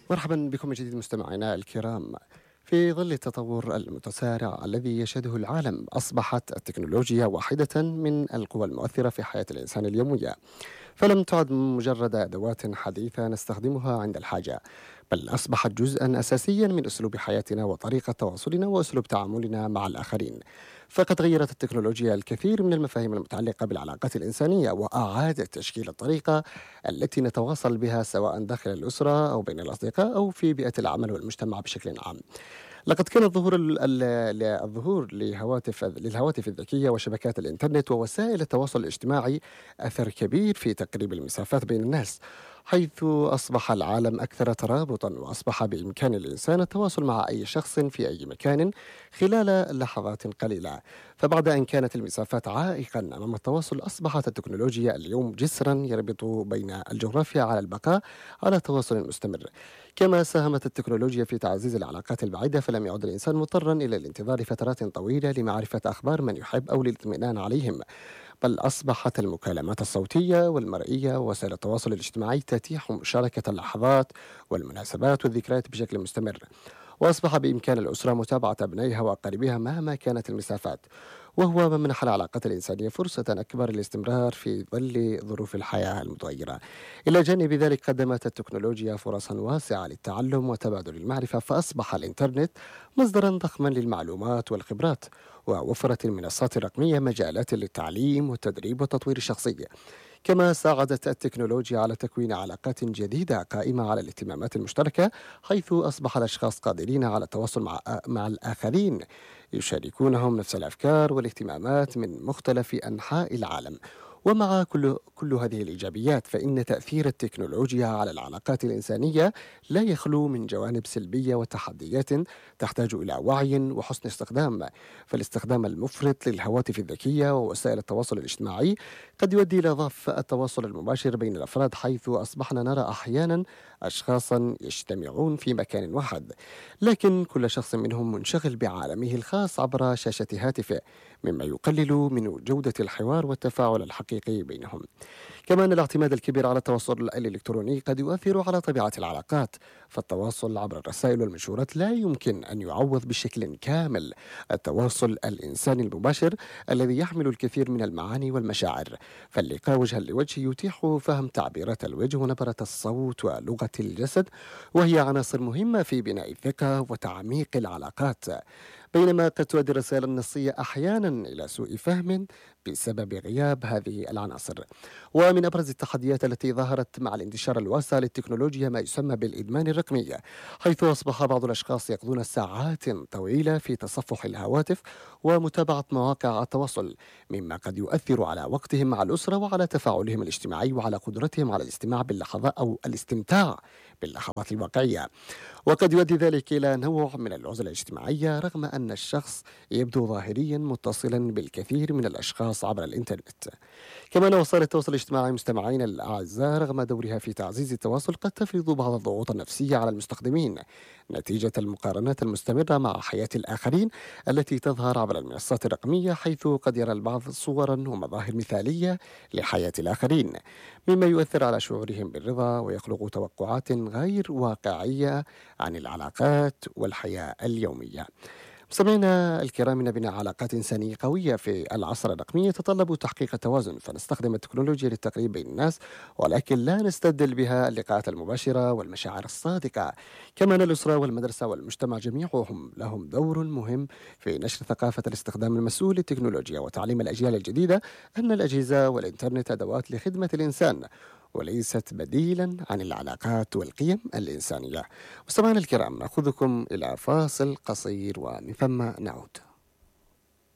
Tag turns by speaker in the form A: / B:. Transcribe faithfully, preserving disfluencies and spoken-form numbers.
A: مرحبا بكم من جديد مستمعينا الكرام. في ظل التطور المتسارع الذي يشهده العالم، أصبحت التكنولوجيا واحدة من القوى المؤثرة في حياة الإنسان اليومية، فلم تعد مجرد أدوات حديثة نستخدمها عند الحاجة، بل أصبحت جزءا أساسيا من أسلوب حياتنا وطريقة تواصلنا وأسلوب تعاملنا مع الآخرين. فقد غيرت التكنولوجيا الكثير من المفاهيم المتعلقة بالعلاقات الإنسانية، وأعادت تشكيل الطريقة التي نتواصل بها سواء داخل الأسرة أو بين الأصدقاء أو في بيئة العمل والمجتمع بشكل عام. لقد كان الظهور ال- ال- الظهور لهواتف للهواتف الذكية وشبكات الإنترنت ووسائل التواصل الاجتماعي أثر كبير في تقريب المسافات بين الناس، حيث أصبح العالم أكثر ترابطا، وأصبح بإمكان الإنسان التواصل مع أي شخص في أي مكان خلال لحظات قليلة. فبعد أن كانت المسافات عائقا أمام التواصل، أصبحت التكنولوجيا اليوم جسرا يربط بين الجغرافيا على البقاء على تواصل مستمر. كما ساهمت التكنولوجيا في تعزيز العلاقات البعيدة، فلم يعد الإنسان مضطرا إلى الانتظار فترات طويلة لمعرفة أخبار من يحب أو للاطمئنان عليهم، بل أصبحت المكالمات الصوتية والمرئية ووسائل التواصل الاجتماعي تتيح مشاركة اللحظات والمناسبات والذكريات بشكل مستمر. وأصبح بإمكان الأسرة متابعة أبنائها وأقاربها مهما كانت المسافات، وهو ما منح العلاقات الإنسانية فرصة أكبر للاستمرار في ظل ظروف الحياة المتغيرة. إلى جانب ذلك، قدمت التكنولوجيا فرصا واسعة للتعلم وتبادل المعرفة، فأصبح الإنترنت مصدرا ضخما للمعلومات والخبرات، ووفرت المنصات الرقمية مجالات للتعليم والتدريب والتطوير الشخصي. كما ساعدت التكنولوجيا على تكوين علاقات جديدة قائمة على الاهتمامات المشتركة، حيث أصبح الأشخاص قادرين على التواصل مع مع الآخرين يشاركونهم نفس الأفكار والاهتمامات من مختلف أنحاء العالم. ومع كل كل هذه الإيجابيات، فإن تأثير التكنولوجيا على العلاقات الإنسانية لا يخلو من جوانب سلبية وتحديات تحتاج إلى وعي وحسن استخدام. فالاستخدام المفرط للهواتف الذكية ووسائل التواصل الاجتماعي قد يؤدي إلى ضعف التواصل المباشر بين الأفراد، حيث أصبحنا نرى أحيانا أشخاصا يجتمعون في مكان واحد، لكن كل شخص منهم منشغل بعالمه الخاص عبر شاشة هاتفه، مما يقلل من جودة الحوار والتفاعل الحقيقي بينهم. كما أن الاعتماد الكبير على التواصل الإلكتروني قد يؤثر على طبيعة العلاقات، فالتواصل عبر الرسائل والمنشورات لا يمكن أن يعوض بشكل كامل التواصل الإنساني المباشر الذي يحمل الكثير من المعاني والمشاعر. فاللقاء وجها لوجه يتيح فهم تعبيرات الوجه ونبرة الصوت ولغة الجسد، وهي عناصر مهمة في بناء الثقة وتعميق العلاقات، بينما قد تؤدي الرسائل النصية أحيانا إلى سوء فهم بسبب غياب هذه العناصر. ومن أبرز التحديات التي ظهرت مع الانتشار الواسع للتكنولوجيا ما يسمى بالإدمان الرقمي، حيث أصبح بعض الأشخاص يقضون ساعات طويلة في تصفح الهواتف ومتابعة مواقع التواصل، مما قد يؤثر على وقتهم مع الأسرة وعلى تفاعلهم الاجتماعي وعلى قدرتهم على الاستماع باللحظات أو الاستمتاع باللحظات الواقعية. وقد يؤدي ذلك إلى نوع من العزلة الاجتماعية، رغم أن الشخص يبدو ظاهريا متصلا بالكثير من الأشخاص عبر الإنترنت. كما أن وسائل التواصل الاجتماعي مستمعين الأعزاء، رغم دورها في تعزيز التواصل، قد تفرض بعض الضغوط النفسية على المستخدمين نتيجة المقارنات المستمرة مع حياة الآخرين التي تظهر عبر المنصات الرقمية، حيث قد يرى البعض صورا ومظاهر مثالية لحياة الآخرين، مما يؤثر على شعورهم بالرضا ويخلق توقعات غير واقعية عن العلاقات والحياة اليومية. مستمعينا الكرام، إن بناء علاقات إنسانية قوية في العصر الرقمي يتطلب تحقيق التوازن، فنستخدم التكنولوجيا للتقريب بين الناس، ولكن لا نستبدل بها اللقاءات المباشرة والمشاعر الصادقة. كما أن الأسرة والمدرسة والمجتمع جميعهم لهم دور مهم في نشر ثقافة الاستخدام المسؤول للتكنولوجيا وتعليم الأجيال الجديدة أن الأجهزة والإنترنت أدوات لخدمة الإنسان وليست بديلا عن العلاقات والقيم الإنسانية. مستمعينا الكرام، نأخذكم إلى فاصل قصير ومن ثم نعود.